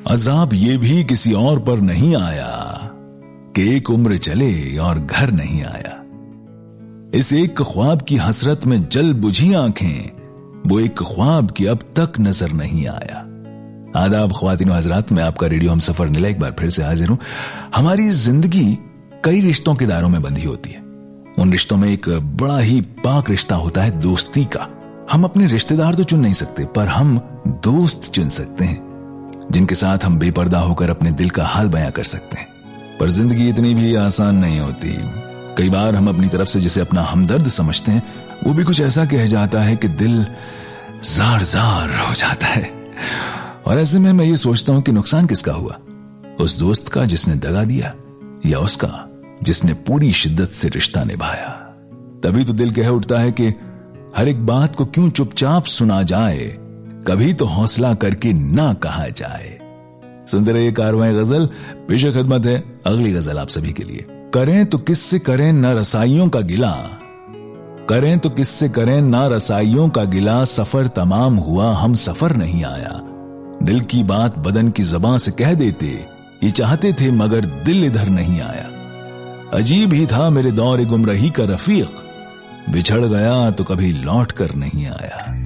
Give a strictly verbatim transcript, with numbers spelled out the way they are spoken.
अजाब ये भी किसी और पर नहीं आया कि एक उम्र चले और घर नहीं आया। इस एक ख्वाब की हसरत में जल बुझी आंखें, वो एक ख्वाब की अब तक नजर नहीं आया। आदाब ख्वातीन व हजरात, मैं आपका रेडियो हम सफर नीला एक बार फिर से हाजिर हूं। हमारी जिंदगी कई रिश्तों के दायरों में बंधी होती है। उन रिश्तों में एक बड़ा ही पाक रिश्ता होता है दोस्ती का। हम अपने रिश्तेदार तो चुन नहीं सकते, पर हम दोस्त चुन सकते हैं जिनके साथ हम बेपर्दा होकर अपने दिल का हाल बयां कर सकते हैं। पर जिंदगी इतनी भी आसान नहीं होती। कई बार हम अपनी तरफ से जिसे अपना हमदर्द समझते हैं, वो भी कुछ ऐसा कह जाता है कि दिल जार जार हो जाता है। और ऐसे में मैं ये सोचता हूं कि नुकसान किसका हुआ, उस दोस्त का जिसने दगा दिया, या उसका जिसने पूरी शिद्दत से रिश्ता निभाया। तभी तो दिल कह उठता है कि हर एक बात को क्यों चुपचाप सुना जाए, कभी तो हौसला करके ना कहा जाए। सुनते रहिए कारवां गजल, पेश खिदमत है अगली गजल आप सभी के लिए। करें तो किससे करें ना रसाइयों का गिला, करें तो किससे करें ना रसाइयों का गिला, सफर तमाम हुआ हम सफर नहीं आया। दिल की बात बदन की ज़बान से कह देते, ये चाहते थे मगर दिल इधर नहीं आया। अजीब ही था मेरे दौर गुमराही का रफीक, बिछड़ गया तो कभी लौट कर नहीं आया।